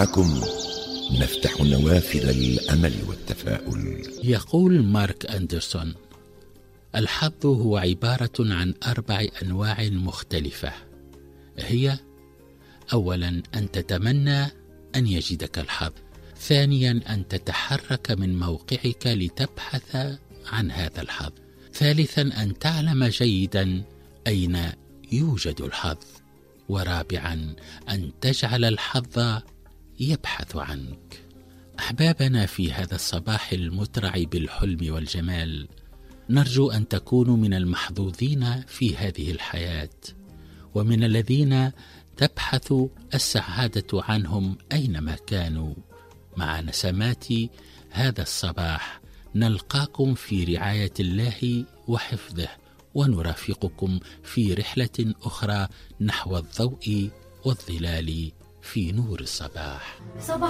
معكم نفتح نوافذ الأمل والتفاؤل. يقول مارك أندرسون: الحظ هو عبارة عن 4 أنواع مختلفة، هي: أولا أن تتمنى أن يجدك الحظ، ثانيا أن تتحرك من موقعك لتبحث عن هذا الحظ، ثالثا أن تعلم جيدا أين يوجد الحظ، ورابعا أن تجعل الحظ يبحث عنك. أحبابنا، في هذا الصباح المترع بالحلم والجمال، نرجو أن تكونوا من المحظوظين في هذه الحياة، ومن الذين تبحث السعادة عنهم أينما كانوا. مع نسمات هذا الصباح نلقاكم في رعاية الله وحفظه، ونرافقكم في رحلة أخرى نحو الضوء والظلال في نور الصباح.